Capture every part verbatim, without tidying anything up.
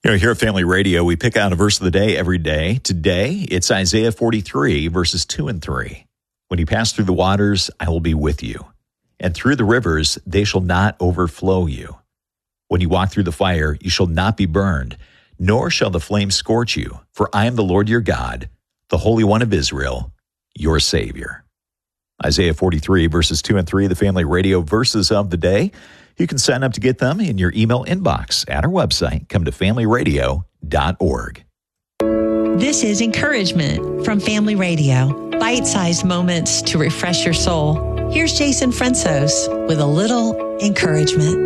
You know, here at Family Radio, we pick out a verse of the day every day. Today, it's Isaiah forty-three, verses two and three. When you pass through the waters, I will be with you. And through the rivers, they shall not overflow you. When you walk through the fire, you shall not be burned, nor shall the flames scorch you. For I am the Lord your God, the Holy One of Israel, your Savior. Isaiah forty-three, verses two and three, the Family Radio verses of the day. You can sign up to get them in your email inbox at our website. Come to family radio dot org. This is Encouragement from Family Radio. Bite-sized moments to refresh your soul. Here's Jason Fransos with a little encouragement.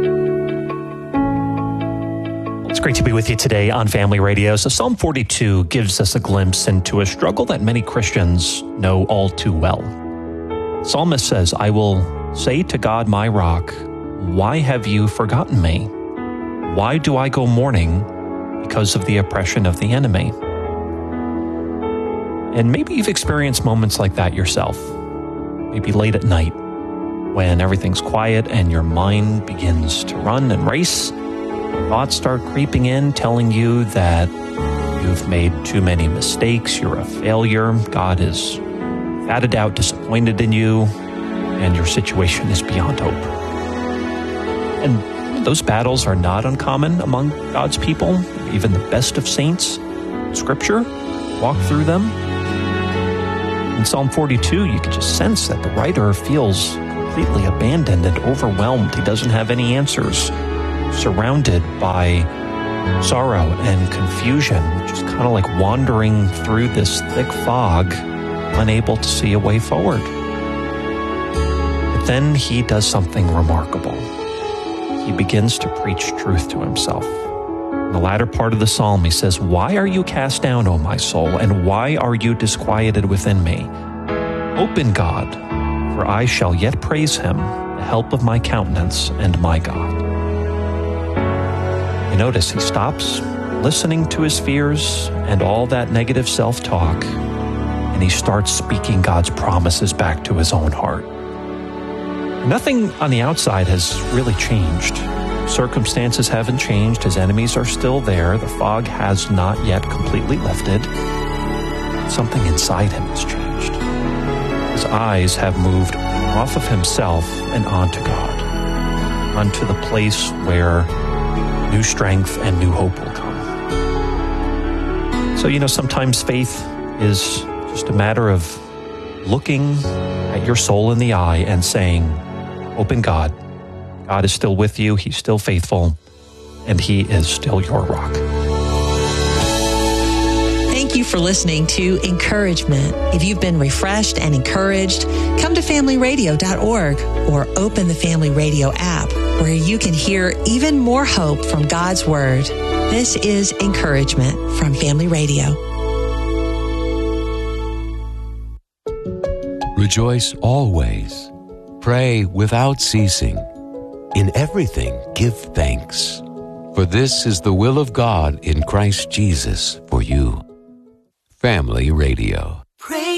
It's great to be with you today on Family Radio. So Psalm forty-two gives us a glimpse into a struggle that many Christians know all too well. The psalmist says, I will say to God, my rock, why have you forgotten me? Why do I go mourning because of the oppression of the enemy? And maybe you've experienced moments like that yourself. Maybe late at night when everything's quiet and your mind begins to run and race. Thoughts start creeping in, telling you that you've made too many mistakes, you're a failure, God is fatted out, disappointed in you, and your situation is beyond hope. And those battles are not uncommon among God's people. Even the best of saints, Scripture, walk through them. In Psalm forty-two, you can just sense that the writer feels completely abandoned and overwhelmed. He doesn't have any answers, surrounded by sorrow and confusion, just kind of like wandering through this thick fog, unable to see a way forward. But then he does something remarkable. He begins to preach truth to himself. In the latter part of the psalm, he says, why are you cast down, O my soul, and why are you disquieted within me? Hope in God, for I shall yet praise him, the help of my countenance and my God. You notice he stops listening to his fears and all that negative self-talk, and he starts speaking God's promises back to his own heart. Nothing on the outside has really changed. Circumstances haven't changed. His enemies are still there. The fog has not yet completely lifted. Something inside him has changed. His eyes have moved off of himself and onto God, onto the place where new strength and new hope will come. So, you know, sometimes faith is just a matter of looking at your soul in the eye and saying, hope in God. God is still with you. He's still faithful. And he is still your rock. Thank you for listening to Encouragement. If you've been refreshed and encouraged, come to family radio dot org or open the Family Radio app where you can hear even more hope from God's Word. This is Encouragement from Family Radio. Rejoice always. Pray without ceasing. In everything give thanks. For this is the will of God in Christ Jesus for you. Family Radio.